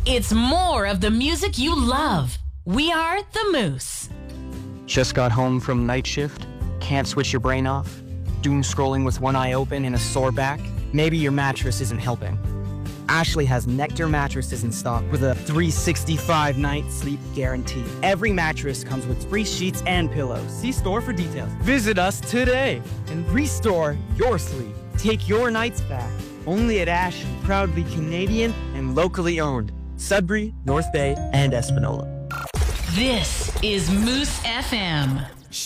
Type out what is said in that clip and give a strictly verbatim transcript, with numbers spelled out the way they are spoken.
It's more of the music you love. We are the Moose. Just got home from night shift? Can't switch your brain off? Doom scrolling with one eye open and a sore back? Maybe your mattress isn't helping. Ashley has Nectar mattresses in stock with a three sixty-five night sleep guarantee. Every mattress comes with free sheets and pillows. See store for details. Visit us today and restore your sleep. Take your nights back. Only at Ashley. Proudly Canadian and locally owned. Sudbury, North Bay, and Espanola. This is Moose F M.